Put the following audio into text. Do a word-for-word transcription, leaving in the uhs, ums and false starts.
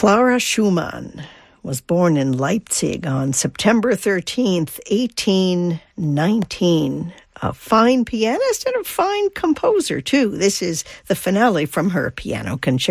Clara Schumann was born in Leipzig on September thirteenth, eighteen nineteen. A fine pianist and a fine composer, too. This is the finale from her piano concerto.